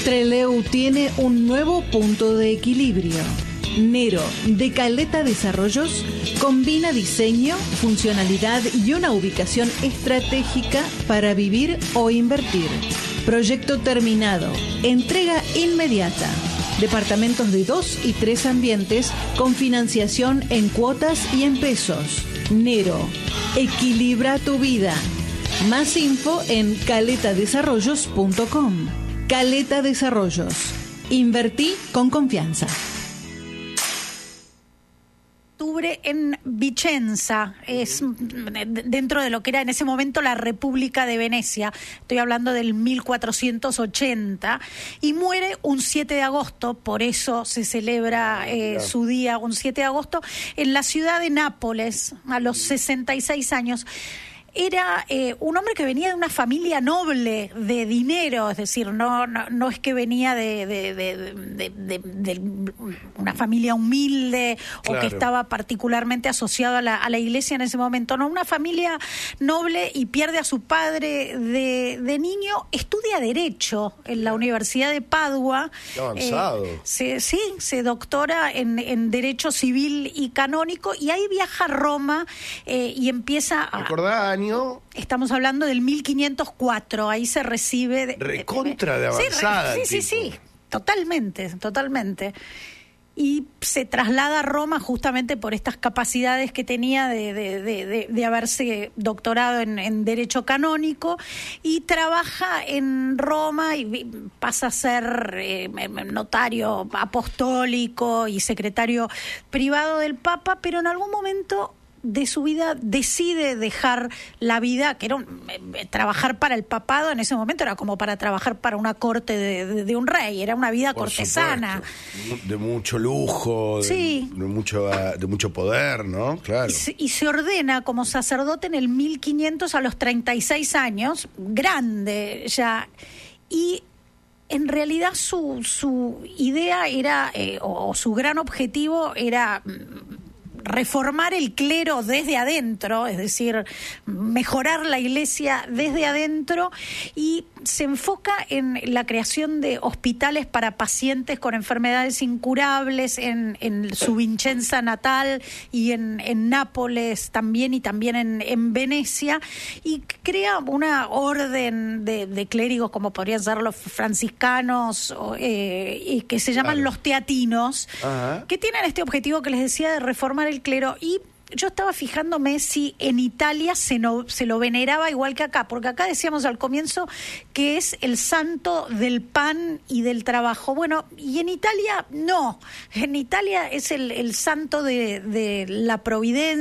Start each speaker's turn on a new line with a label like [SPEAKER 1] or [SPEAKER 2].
[SPEAKER 1] Trelew tiene un nuevo punto de equilibrio. Nero, de Caleta Desarrollos, combina diseño, funcionalidad y una ubicación estratégica para vivir o invertir. Proyecto terminado. Entrega inmediata. Departamentos de 2 y 3 ambientes con financiación en cuotas y en pesos. Nero, equilibra tu vida. Más info en caletadesarrollos.com. Caleta Desarrollos. Invertí con confianza.
[SPEAKER 2] En Vicenza, es dentro de lo que era en ese momento la República de Venecia, estoy hablando del 1480, y muere un 7 de agosto, por eso se celebra su día, un 7 de agosto, en la ciudad de Nápoles, a los 66 años. Era un hombre que venía de una familia noble, de dinero, es decir, no es que venía de una familia humilde, claro, o que estaba particularmente asociado a la iglesia en ese momento, no, una familia noble, y pierde a su padre de niño. Estudia Derecho en la Universidad de Padua.
[SPEAKER 3] Qué avanzado.
[SPEAKER 2] Se doctora en Derecho Civil y Canónico, y ahí viaja a Roma y empieza a...
[SPEAKER 3] ¿Recordá?
[SPEAKER 2] Estamos hablando del 1504, ahí se recibe...
[SPEAKER 3] Recontra de avanzada.
[SPEAKER 2] Sí, totalmente. Y se traslada a Roma justamente por estas capacidades que tenía de haberse doctorado en Derecho Canónico, y trabaja en Roma y pasa a ser notario apostólico y secretario privado del Papa, pero en algún momento de su vida decide dejar la vida, que era trabajar para el papado en ese momento era como para trabajar para una corte de un rey, era una vida cortesana.
[SPEAKER 3] Supuesto. De mucho lujo,
[SPEAKER 2] sí,
[SPEAKER 3] de mucho poder, ¿no? Claro.
[SPEAKER 2] Y se ordena como sacerdote en el 1500 a los 36 años, grande ya, y en realidad su idea era, o su gran objetivo era reformar el clero desde adentro, es decir, mejorar la iglesia desde adentro, y se enfoca en la creación de hospitales para pacientes con enfermedades incurables en su Vicenza natal y en Nápoles también, y también en Venecia, y crea una orden de clérigos como podrían ser los franciscanos, y que se llaman los teatinos, que tienen este objetivo que les decía de reformar el clero. Y yo estaba fijándome si en Italia se lo veneraba igual que acá, porque acá decíamos al comienzo que es el santo del pan y del trabajo. Bueno, y en Italia no, en Italia es el santo de la providencia,